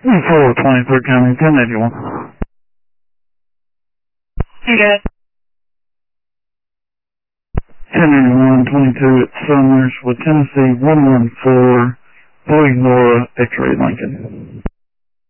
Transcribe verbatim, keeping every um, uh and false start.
four twenty-third County, ten eighty-one. Hey, guys. ten eighty-one, twenty-two at Summers with Tennessee, one one four, Bowie Nora, X-Ray Lincoln.